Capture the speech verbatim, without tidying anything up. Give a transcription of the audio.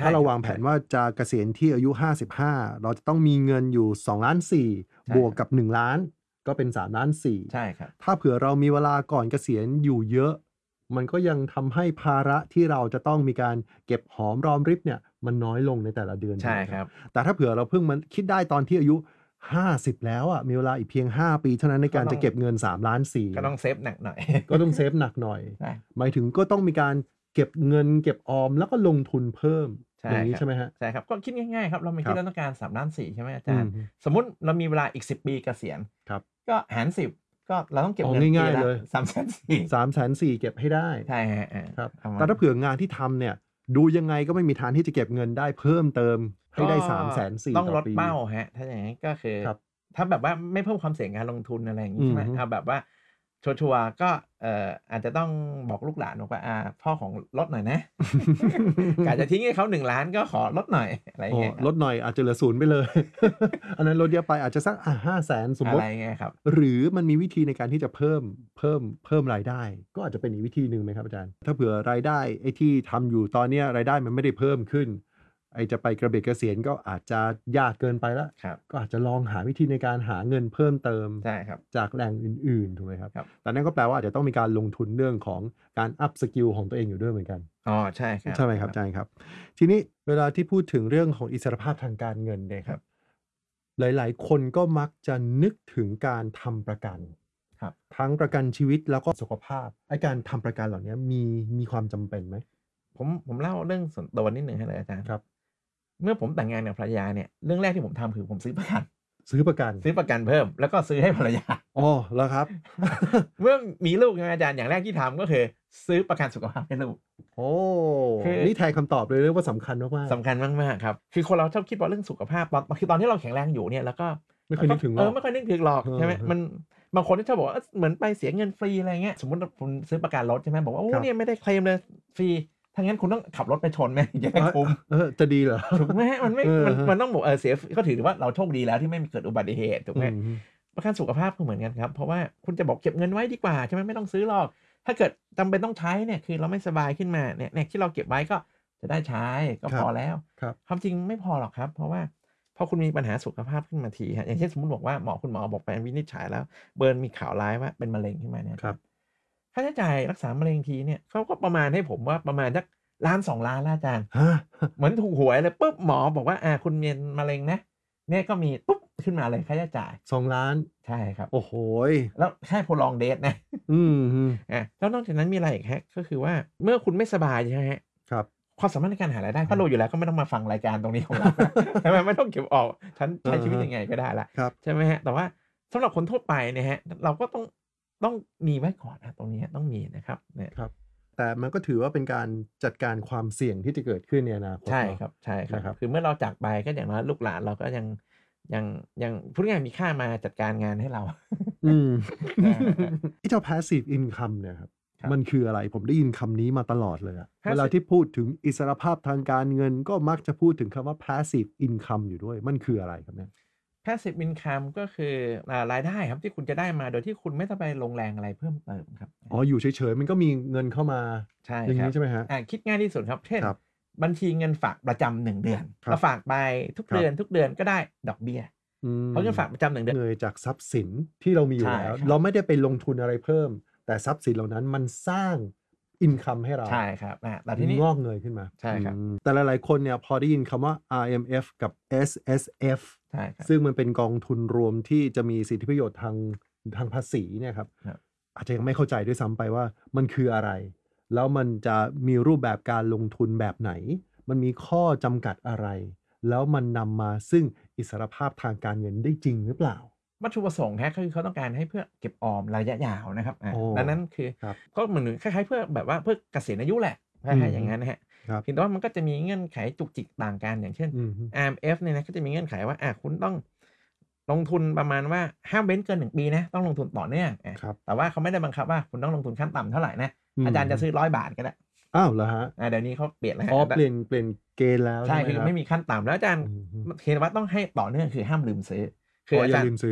ถ้าเราวางแผนว่าจะเกษียณที่อายุห้าสิบห้าเราจะต้องมีเงินอยู่สองล้านสี่บวกกับหนึ่งล้านก็เป็นสามล้านสี่ใช่ครับถ้าเผื่อเรามีเวลาก่อนเกษียณอยู่เยอะมันก็ยังทำให้ภาระที่เราจะต้องมีการเก็บหอมรอมริบเนี่ยมันน้อยลงในแต่ละเดือนใช่ครับแต่ถ้าเผื่อเราเพิ่งมันคิดได้ตอนที่อายุห้าสิบแล้วอ่ะมีเวลาอีกเพียงห้าปีเท่านั้นในการจะเก็บเงินสามล้านสี่ก็ต้องเซฟหนักหน่อยก็ต้องเซฟหนักหน่อยหมายถึงก็ต้องมีการเก็บเงินเก็บออมแล้วก็ลงทุนเพิ่มอย่างนี้ใช่ไหมฮะใช่ครับก็คิดง่ายๆครับเราไม่คิดเราต้องการสามล้านสี่ใช่ไหมอาจารย์สมมุติเรามีเวลาอีกสิบปีเกษียณก็หารสิบก็เราต้องเก็บเงินง่ายๆเลยสามแสนสี่สามแสนสี่เก็บให้ได้ใช่ครับแต่ถ้าเผื่องานที่ทำเนี่ยดูยังไงก็ไม่มีทางที่จะเก็บเงินได้เพิ่มเติมให้ได้สามแสนสี่ต้องลดเป้าฮะถ้าอย่างนี้ก็คือถ้าแบบว่าไม่เพิ่มความเสี่ยงการลงทุนอะไรอย่างนี้ใช่ไหมเอาแบบว่าชัวร์ๆก็เอ่ออาจจะต้องบอกลูกหลานว่าอ่าพ่อของลดหน่อยนะ กะจะทิ้งให้เขาหนึ่งล้านก็ขอลดหน่อยอะไรเงี้ยลดหน่อยอาจจะเหลือศูนย์ไปเลย อันนั้นลดเยอะไปอาจจะสักอ่ะห้าแสนสมมติอะไรเงี้ยครับหรือมันมีวิธีในการที่จะเพิ่มเพิ่มเพิ่มรายได้ก็อาจจะเป็นอีกวิธีหนึ่งไหมครับอาจารย์ถ้าเผื่อรายได้ไอ้ที่ทำอยู่ตอนนี้รายได้มันไม่ได้เพิ่มขึ้นไอจะไปกระเบิดเกษียณก็อาจจะยากเกินไปแล้วก็อาจจะลองหาวิธีในการหาเงินเพิ่มเติมจากแหล่งอื่นๆถูกไหมครับแต่นั่นก็แปลว่าอาจจะต้องมีการลงทุนเรื่องของการอัพสกิลของตัวเองอยู่ด้วยเหมือนกันอ๋อใช่ครับใช่ไหมครับอาจารย์ครับทีนี้เวลาที่พูดถึงเรื่องของอิสรภาพทางการเงินเนี่ยครับหลายๆคนก็มักจะนึกถึงการทำประกันทั้งประกันชีวิตแล้วก็สุขภาพไอ้การทำประกันเหล่านี้มีมีความจำเป็นไหมผมผมเล่าเรื่องส่วนตัวนิดหนึ่งให้เลยอาจารย์ครับเมื่อผมแต่งงานกับภรรยาเนี่ยเรื่องแรกที่ผมทำคือผมซื้อประกันซื้อประกันซื้อประกันเพิ่มแล้วก็ซื้อให้ภรรยาอ๋อแล้วครับเมื่อมีลูกนะอาจารย์อย่างแรกที่ทำก็คือซื้อประกันสุขภาพให้ลูกโอ้นี่แทนคำตอบเลยเรียกว่าสำคัญมากๆสำคัญมากๆครับคือคนเราชอบคิดว่าเรื่องสุขภาพตอนคือตอนที่เราแข็งแรงอยู่เนี่ยแล้วก็ไม่เคยนึกถึงหรอกเออไม่ค่อยนึกถึงหรอกใช่ไหมมันบางคนที่ชอบบอกว่าเหมือนไปเสียเงินฟรีอะไรเงี้ยสมมติคุณซื้อประกันรถใช่ไหมบอกว่าโอ้เนี่ยไม่ได้เคลมเลยฟรีถ้างั้นคุณต้องขับรถไปชนไหมจะได้คุ้มเออจะดีเหรอถูกไหมมันไม่มันมันต้องบอกเออเสียก็ถือว่าเราโชคดีแล้วที่ไม่มีเกิดอุบัติเหตุถูกไหมประกันสุขภาพก็เหมือนกันครับเพราะว่าคุณจะบอกเก็บเงินไว้ดีกว่าใช่ไหมไม่ต้องซื้อหรอกถ้าเกิดจำเป็นต้องใช้เนี่ยคือเราไม่สบายขึ้นมาเนี่ยเนี่ยที่เราเก็บไว้ก็จะได้ใช้ก็พอแล้วความจริงไม่พอหรอกครับเพราะว่าพอคุณมีปัญหาสุขภาพขึ้นมาทีฮะอย่างเช่นสมมติบอกว่าหมอคุณหมอบอกไปวินิจฉัยแล้วเบิร์นมีข่าวร้ายว่าเป็นมะเร็งขึ้นมาเนี่ยครับค่าใช้จ่ายรักษามะเร็งทีเนี่ยเขาก็ประมาณให้ผมว่าประมาณสักล้านสองล้านอาจารย์เหมือนถูกหวยเลยปุ๊บหมอบอกว่าอ่าคุณมีมะเร็งนะเนี่ยก็มีปุ๊บขึ้นมาเลยค่าใช้จ่ายสองล้านใช่ครับโอ้โหแล้วแค่โพลองเดทนะอืมอ่าแล้วนอกจากนั้นมีอะไรอีกฮะก็คือว่าเมื่อคุณไม่สบายใช่ไหมฮะครับความสามารถในการหารายได้ก็รู้อยู่แล้วก็ไม่ต้องมาฟังรายการตรงนี้ของเราใช่ไหมไม่ต้องเก็บออกฉันใช้ชีวิตยังไงก็ได้ละใช่ไหมฮะแต่ว่าสำหรับคนทั่วไปเนี่ยฮะเราก็ต้องต้องมีไว้ก่อนนะตรงนี้ต้องมีนะครับเนี่ยครับแต่มันก็ถือว่าเป็นการจัดการความเสี่ยงที่จะเกิดขึ้นในอนาคตใช่ครับใช่ครับคือเมื่อเราจากไปก็อย่างน้อยลูกหลานเราก็ยังยังยังพูดง่ายๆมีค่ามาจัดการงานให้เราอืมไอ้เจ้า passive income เนี่ยครับมันคืออะไรผมได้ยินคำนี้มาตลอดเลยอะเวลาที่พูดถึงอิสรภาพทางการเงินก็มักจะพูดถึงคำว่า passive income อยู่ด้วยมันคืออะไรครับเนี่ย passive income ก็คือรายได้ครับที่คุณจะได้มาโดยที่คุณไม่ต้องไปลงแรงอะไรเพิ่มเติมครับอ๋ออยู่เฉยๆมันก็มีเงินเข้ามาใช่อย่างนี้ใช่ไหมฮะคิดง่ายที่สุดครับเช่นบัญชีเงินฝากประจำหนึ่งเดือนเราฝากไปทุกเดือนทุกเดือนก็ได้ดอกเบี้ยเพราะเงินฝากประจำหนึ่งเดือนเงยจากทรัพย์สินที่เรามีอยู่แล้วเราไม่ได้ไปลงทุนอะไรเพิ่มแต่ทรัพย์สินเหล่านั้นมันสร้างอินคัมให้เราใช่ครับแต่ทีนี้งอกเงยขึ้นมาใช่ครับแต่หลายๆคนเนี่ยพอได้ยินคำว่า อาร์ เอ็ม เอฟ กับ เอส เอส เอฟ ซึ่งมันเป็นกองทุนรวมที่จะมีสิทธิประโยชน์ทางทางภาษีเนี่ยครับอาจจะยังไม่เข้าใจด้วยซ้ำไปว่ามันคืออะไรแล้วมันจะมีรูปแบบการลงทุนแบบไหนมันมีข้อจำกัดอะไรแล้วมันนำมาซึ่งอิสรภาพทางการเงินได้จริงหรือเปล่าวัตถุประสงค์ฮะคือเขาต้องการให้เพื่อเก็บออมระยะยาวนะครับดังนั้นคือก็เหมือนคล้ายๆเพื่อแบบว่าเพื่อเกษียณอายุแหละคล้ายๆอย่างนั้นนะฮะเพียงแต่ว่ามันก็จะมีเงื่อนไขจุกจิกต่างกันอย่างเช่น อาร์ เอ็ม เอฟ เนี่ยนะก็จะมีเงื่อนไขว่าอ่ะคุณต้องลงทุนประมาณว่าห้ามเว้นเกินหนึ่งปีนะต้องลงทุนต่อเนื่องแต่ว่าเขาไม่ได้บังคับว่าคุณต้องลงทุนขั้นต่ำเท่าไหร่นะอาจารย์จะซื้อร้อยบาทก็ได้อ้าวเหรอฮะเดี๋ยวนี้เขาเปลี่ยนแล้วอ๋อเปลี่ยนเปลี่ยนเกณฑ์แล้วใช่คือไม่มีขั้นต่ำแล้วอาจารย์เห็นว่าต้องให้ต่อเนื่องคือห้ามลืมซื้อคืออาจารย์